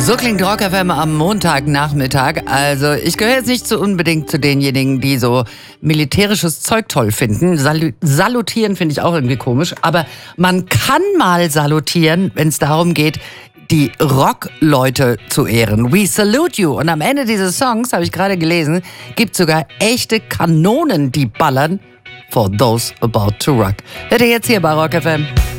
So klingt Rock FM am Montagnachmittag. Also ich gehöre jetzt nicht unbedingt zu denjenigen, die so militärisches Zeug toll finden. Salutieren finde ich auch irgendwie komisch. Aber man kann mal salutieren, wenn es darum geht, die Rockleute zu ehren. We salute you. Und am Ende dieses Songs, habe ich gerade gelesen, gibt es sogar echte Kanonen, die ballern. For those about to rock. Hört ihr jetzt hier bei Rock FM.